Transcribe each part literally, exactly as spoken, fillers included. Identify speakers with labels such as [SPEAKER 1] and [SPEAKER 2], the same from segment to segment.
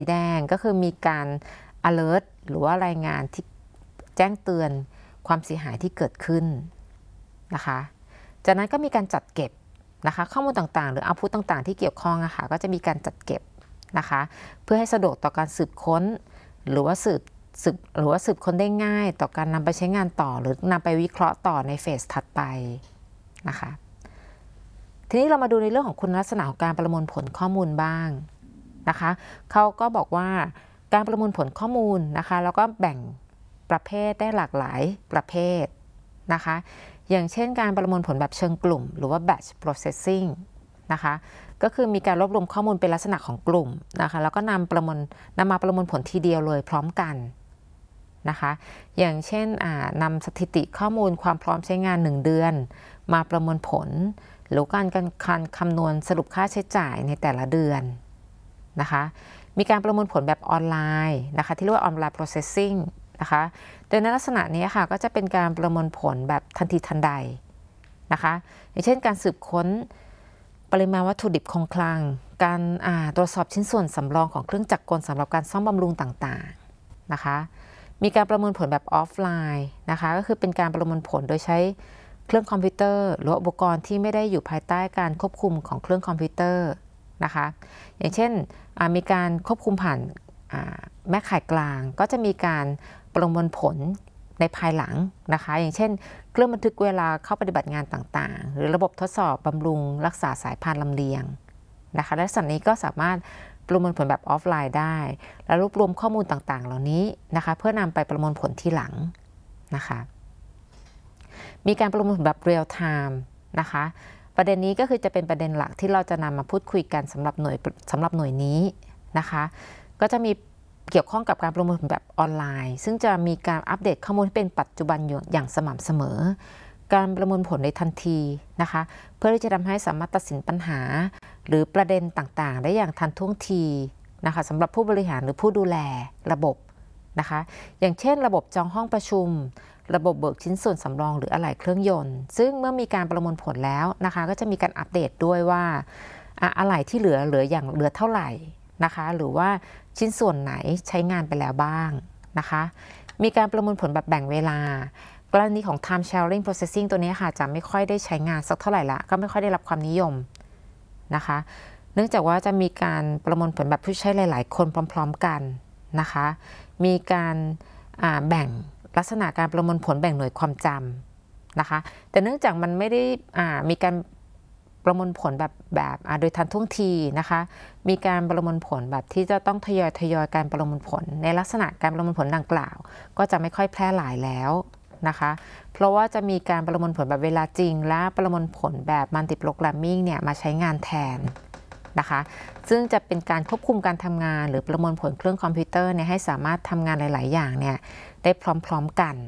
[SPEAKER 1] แดงก็คือมีการ alert หรือว่ารายงานที่แจ้งเตือนความเสียหายที่เกิดขึ้นนะคะจากนั้นก็มีการจัดเก็บนะคะข้อมูลต่างๆหรือเอาพุทต่างๆที่เกี่ยวข้องอะค่ะก็จะมีการจัดเก็บนะคะเพื่อให้สะดวกต่อการสืบค้นหรือว่าสืบสืบหรือว่าสืบค้นได้ง่ายต่อการนำไปใช้งานต่อหรือนำไปวิเคราะห์ต่อในเฟสถัดไปนะคะทีนี้เรามาดูในเรื่องของคุณลักษณะของการประมวลผลข้อมูลบ้างนะคะเขาก็บอกว่าการประมวลผลข้อมูลนะคะแล้วก็แบ่งประเภทได้หลากหลายประเภทนะคะอย่างเช่นการประมวลผลแบบเชิงกลุ่มหรือว่า batch processing นะคะก็คือมีการรวบรวมข้อมูลเป็นลักษณะของกลุ่มนะคะแล้วก็นำประมวลนำมาประมวลผลทีเดียวเลยพร้อมกันนะคะอย่างเช่นนำสถิติข้อมูลความพร้อมใช้งานหนึ่งเดือนมาประมวลผลหรือการการคำนวณสรุปค่าใช้จ่ายในแต่ละเดือนนะคะมีการประมวลผลแบบออนไลน์นะคะที่เรียกว่าออนไลน์ processing นะคะโดยในลักษณะนี้ค่ะก็จะเป็นการประมวลผลแบบทันทีทันใดนะคะอย่างเช่นการสืบค้นปริมาณวัตถุดิบคงคลังการตรวจสอบชิ้นส่วนสำรองของเครื่องจักรกลสำหรับการซ่อมบำรุงต่างๆนะคะมีการประมวลผลแบบออฟไลน์นะคะก็คือเป็นการประมวลผลโดยใช้เครื่องคอมพิวเตอร์หรืออุปกรณ์ที่ไม่ได้อยู่ภายใต้การควบคุมของเครื่องคอมพิวเตอร์นะคะอย่างเช่นมีการควบคุมผ่านแม่ข่ายกลางก็จะมีการประมวลผลในภายหลังนะคะอย่างเช่นเครื่องบันทึกเวลาเข้าปฏิบัติงานต่างๆหรือระบบทดสอบบำรุงรักษาสายพานลำเลียงนะคะและส่วนนี้ก็สามารถประมวลผลแบบออฟไลน์ได้และรวบรวมข้อมูลต่างๆเหล่านี้นะคะเพื่อนำไปประมวลผลที่หลังนะคะมีการประมวลผลแบบเรียลไทม์นะคะประเด็นนี้ก็คือจะเป็นประเด็นหลักที่เราจะนำมาพูดคุยกันสำหรับหน่วยสำหรับหน่วยนี้นะคะก็จะมีเกี่ยวข้องกับการประมวลผลแบบออนไลน์ซึ่งจะมีการอัปเดตข้อมูลที่เป็นปัจจุบันอย่างสม่ำเสมอการประมวลผลในทันทีนะคะเพื่อที่จะทำให้สามารถตัดสินปัญหาหรือประเด็นต่างๆได้อย่างทันท่วงทีนะคะสำหรับผู้บริหารหรือผู้ดูแลระบบนะคะอย่างเช่นระบบจองห้องประชุมระบบเบิกชิ้นส่วนสำรองหรืออะไหล่เครื่องยนต์ซึ่งเมื่อมีการประมวลผลแล้วนะคะก็จะมีการอัปเดตด้วยว่าอะไหล่ที่เหลือเหลืออย่างเหลือเท่าไหร่นะคะหรือว่าชิ้นส่วนไหนใช้งานไปแล้วบ้างนะคะมีการประมวลผลแบบแบ่งเวลากรณีของ time sharing processing ตัวนี้ค่ะจะไม่ค่อยได้ใช้งานสักเท่าไหร่ละก็ไม่ค่อยได้รับความนิยมนะคะเนื่องจากว่าจะมีการประมวลผลแบบผู้ใช้หลายๆคนพร้อมๆกันนะคะมีการแบ่งลักษณะการประมวลผลแบ่งหน่วยความจำนะคะแต่เนื่องจากมันไม่ได้มีการประมวลผลแบบแบบโดยทันท่วงทีนะคะมีการประมวลผลแบบที่จะต้องทยอยทยอยการประมวลผลในลักษณะการประมวลผลดังกล่าวก็จะไม่ค่อยแพร่หลายแล้วนะคะเพราะว่าจะมีการประมวลผลแบบเวลาจริงและประมวลผลแบบมัลติโปรแกรมมิ่งเนี่ยมาใช้งานแทนนะคะซึ่งจะเป็นการควบคุมการทำงานหรือประมวลผลเครื่องคอมพิวเตอร์เนี่ยให้สามารถทำงานหลายๆอย่างเนี่ยได้พร้อมๆกัน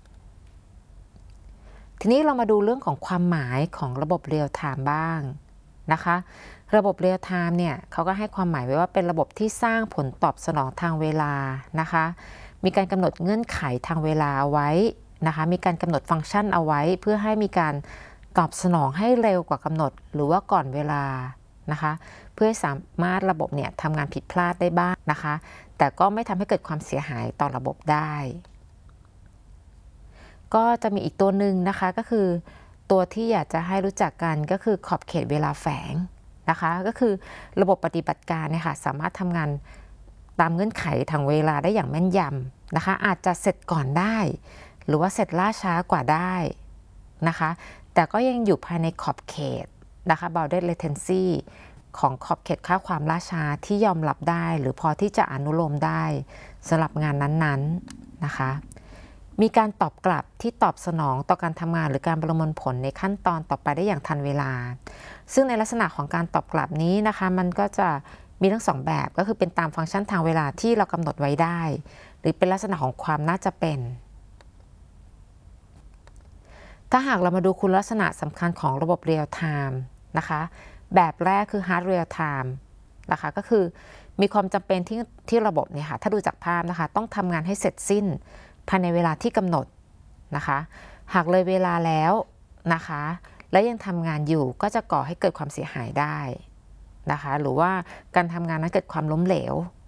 [SPEAKER 1] ทีนี้เรามาดูเรื่องของความหมายของระบบเรียลไทม์บ้างนะคะระบบเรียลไทม์เนี่ยเขาก็ให้ความหมายไว้ว่าเป็นระบบที่สร้างผลตอบสนองทางเวลานะคะมีการกำหนดเงื่อนไขทางเวลาเอาไว้นะคะมีการกำหนดฟังก์ชันเอาไว้เพื่อให้มีการตอบสนองให้เร็วกว่ากำหนดหรือว่าก่อนเวลานะคะเพื่อให้สามารถระบบเนี่ยทำงานผิดพลาดได้บ้างนะคะแต่ก็ไม่ทำให้เกิดความเสียหายต่อระบบได้ก็จะมีอีกตัวหนึ่งนะคะก็คือตัวที่อยากจะให้รู้จักกันก็คือขอบเขตเวลาแฝงนะคะก็คือระบบปฏิบัติการเนี่ยค่ะสามารถทำงานตามเงื่อนไขทางเวลาได้อย่างแม่นยำนะคะอาจจะเสร็จก่อนได้หรือว่าเสร็จล่าช้ากว่าได้นะคะแต่ก็ยังอยู่ภายในขอบเขตนะคะ bounded latency ของขอบเขตค่าความล่าช้าที่ยอมรับได้หรือพอที่จะอนุโลมได้สำหรับงานนั้นๆนะคะมีการตอบกลับที่ตอบสนองต่อการทำงานหรือการประมวลผลในขั้นตอนต่อไปได้อย่างทันเวลาซึ่งในลักษณะของการตอบกลับนี้นะคะมันก็จะมีทั้งสองแบบก็คือเป็นตามฟังก์ชันทางเวลาที่เรากำหนดไว้ได้หรือเป็นลักษณะของความน่าจะเป็นถ้าหากเรามาดูคุณลักษณะสำคัญของระบบเรียลไทม์นะคะแบบแรกคือ hard real time นะคะก็คือมีความจำเป็นที่ที่ระบบเนี่ยค่ะถ้าดูจากภาพนะคะต้องทำงานให้เสร็จสิ้นภายในเวลาที่กำหนดนะคะหากเลยเวลาแล้วนะคะและยังทำงานอยู่ก็จะก่อให้เกิดความเสียหายได้นะคะหรือว่าการทำงานนั้นเกิดความล้มเหลว